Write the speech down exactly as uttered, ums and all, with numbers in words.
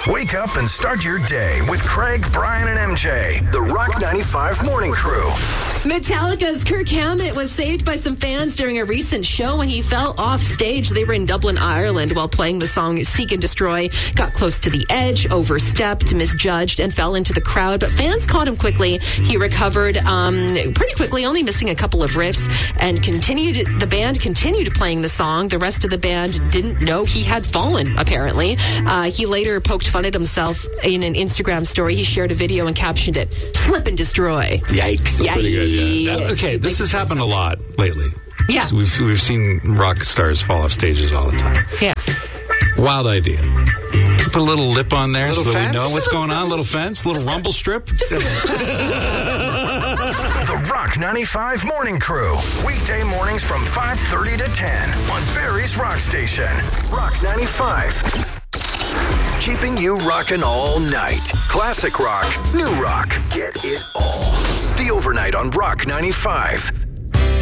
Wake up and start your day with Craig, Brian, and M J. The Rock ninety-five Morning Crew. Metallica's Kirk Hammett was saved by some fans during a recent show when he fell off stage. They were in Dublin, Ireland while playing the song Seek and Destroy, got close to the edge, overstepped, misjudged, and fell into the crowd. But fans caught him quickly. He recovered um, pretty quickly, only missing a couple of riffs, and continued. The band continued playing the song. The rest of the band didn't know he had fallen, apparently. Uh, he later poked fun at himself in an Instagram story. He shared a video and captioned it, "Slip and Destroy." Yikes. Yikes. Pretty good, yeah. Now, okay, this has happened a lot lately. Yeah. So we've, we've seen rock stars fall off stages all the time. Yeah. Wild idea. Put a little lip on there so that fence? we know what's going on. A little fence, a little rumble strip. Just a little. The Rock ninety-five Morning Crew. Weekday mornings from five thirty to ten on Barrie's Rock Station. Rock ninety-five. Keeping you rocking all night. Classic rock, new rock. Get it all. The Overnight on Rock ninety-five.